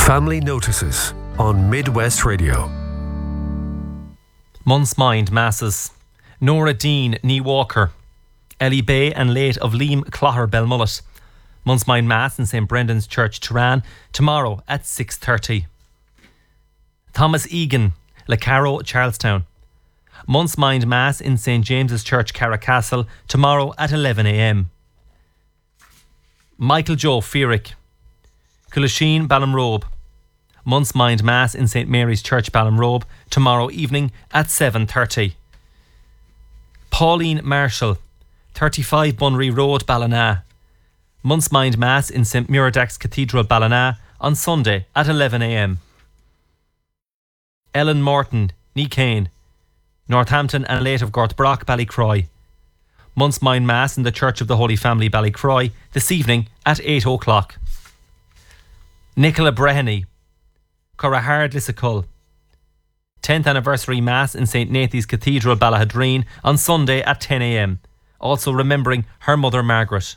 Family Notices on Midwest Radio. Month's Mind Masses. Nora Dean, Nee Walker. Ellie Bay and late of Liam Clogher Belmullet. Month's Mind Mass in St Brendan's Church, Turan, tomorrow at 6:30. Thomas Egan, Le Caro, Charlestown. Month's Mind Mass in St James's Church, Carracastle, tomorrow at 11 a.m. Michael Joe Feerick, Culasheen, Ballinrobe. Month's Mind Mass in St Mary's Church, Ballinrobe, tomorrow evening at 7:30. Pauline Marshall, 35 Bunry Road, Ballina. Month's Mind Mass in St Muradach's Cathedral, Ballina, on Sunday at 11 a.m. Ellen Morton, Nee Kane, Northampton and late of Gortbrock, Ballycroy. Month's Mind Mass in the Church of the Holy Family, Ballycroy, this evening at 8 o'clock. Nicola Breheny, Corrahard, Lissacull. 10th Anniversary Mass in St Nathan's Cathedral, Ballahadreen, on Sunday at 10 a.m. Also remembering her mother Margaret.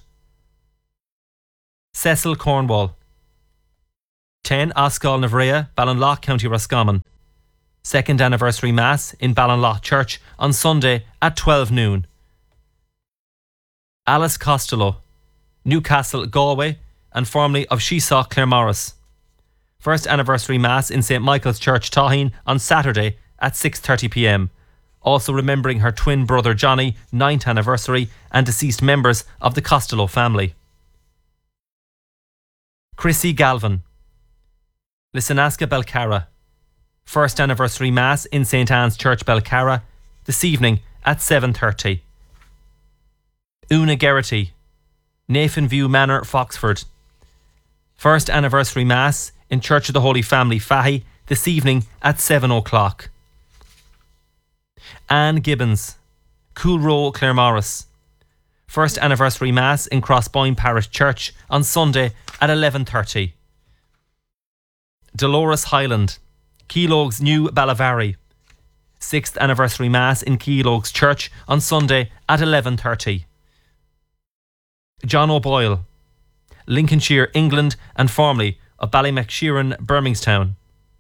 Cecil Cornwall, 10 Oscall Navrea, Ballinlough, County Roscommon. 2nd Anniversary Mass in Ballinlough Church on Sunday at 12 noon. Alice Costello, Newcastle, Galway, and formerly of Sheesaw, Claremorris. 1st Anniversary Mass in St Michael's Church, Tahin, on Saturday at 6:30 p.m. Also remembering her twin brother Johnny, 9th Anniversary, and deceased members of the Costello family. Chrissy Galvin, Lissanaska, Belcarra. 1st Anniversary Mass in St Anne's Church, Belcarra, this evening at 7:30. Una Geraghty, Nathan View Manor, Foxford. 1st Anniversary Mass in Church of the Holy Family, Fahy, this evening at 7 o'clock. Anne Gibbons, Coolrow, Claremorris. 1st Anniversary Mass in Crossboyne Parish Church on Sunday at 11:30. Dolores Highland, Keelogues, New Ballavary. 6th Anniversary Mass in Keelogues Church on Sunday at 11:30. John O'Boyle, Lincolnshire, England, and formerly of Ballymacshieran, Binghamstown.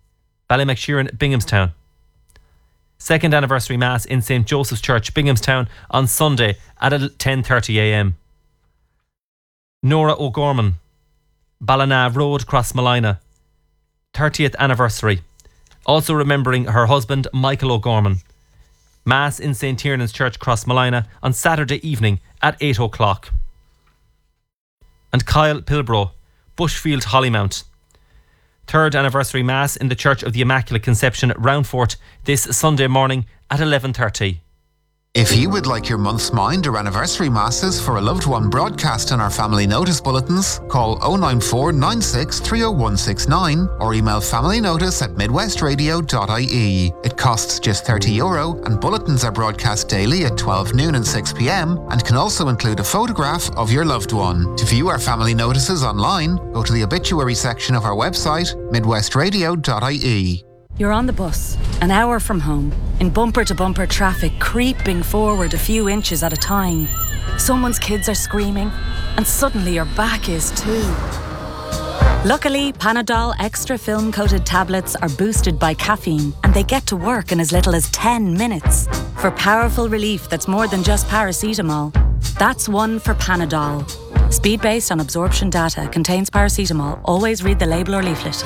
2nd Anniversary Mass in St Joseph's Church, Binghamstown, on Sunday at 10:30 a.m. Nora O'Gorman, Ballina Road, Crossmolina. 30th Anniversary. Also remembering her husband, Michael O'Gorman. Mass in St Tiernan's Church, Crossmolina, on Saturday evening at 8 o'clock. And Kyle Pilbro, Bushfield, Hollymount. 3rd Anniversary Mass in the Church of the Immaculate Conception, Roundfort, this Sunday morning at 11:30. If you would like your month's mind or anniversary masses for a loved one broadcast on our family notice bulletins, call 094 96 30169 or email familynotice@midwestradio.ie. It costs just €30 and bulletins are broadcast daily at 12 noon and 6 p.m. and can also include a photograph of your loved one. To view our family notices online, go to the obituary section of our website, midwestradio.ie. You're on the bus, an hour from home, in bumper-to-bumper traffic creeping forward a few inches at a time. Someone's kids are screaming, and suddenly your back is too. Luckily, Panadol Extra film-coated tablets are boosted by caffeine, and they get to work in as little as 10 minutes. For powerful relief that's more than just paracetamol. That's one for Panadol. Speed based on absorption data, contains paracetamol. Always read the label or leaflet.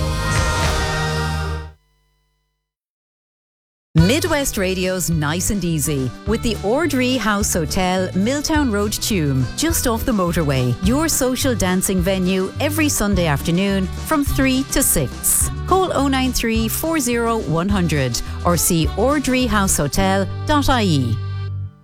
Midwest Radio's Nice and Easy with the Ordree House Hotel, Milltown Road, Tuam, just off the motorway. Your social dancing venue every Sunday afternoon from 3 to 6. Call 093 40 100 or see ordreehousehotel.ie.